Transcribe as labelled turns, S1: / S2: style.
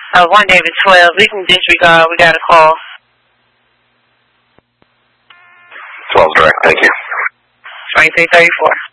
S1: 1 David 12. We can disregard. We got a call.
S2: 12 direct, thank you.
S1: 2334.